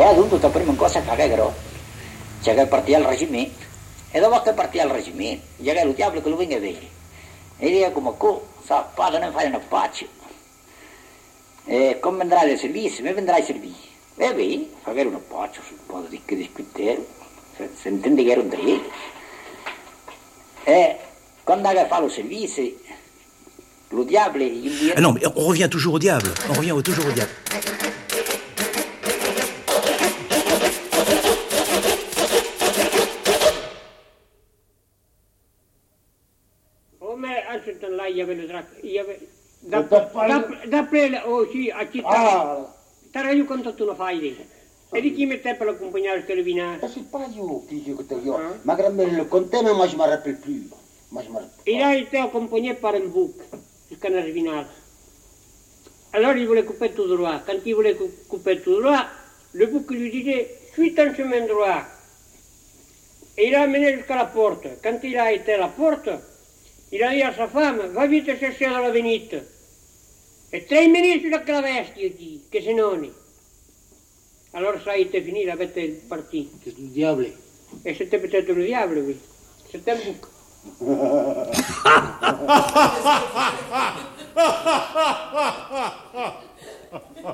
adunque la prima cosa che cagherò, c'è che partì al reggimento, e dopo che partì al reggimento, c'è che lo diavolo che lo venga a vedere, e dice come co, sa, padre ne fai una pace, e come vendrai del servizio, mi vendrai il servizio, e beh, fare una pace, un po' di discutere, se intende che era un dritto, e quando fa lo servizio, le diable, non, mais on revient toujours au diable. On revient toujours au diable. D'après aussi a città tara io quanto tu lo fai lì e di chi mette per accompagnare il vinaio c'est pas io qui dico te io ma grand-mère con te mais moi je me rappelle plus il a été accompagné par un bouc il canard vinal alors il voulait couper tout droit quand il voulait couper tout droit le bouc lui disait suis en chemin droit et il l'a amené jusqu'à la porte quand il a été à la porte il a dit à sa femme va vite chercher dans la venite e 3 minutes sulla clavestia qui, che se non è. Allora ça a été fini, l'avete partito. Qu'est-ce que le diable? E c'était peut-être le diable, oui. C'était un bouc.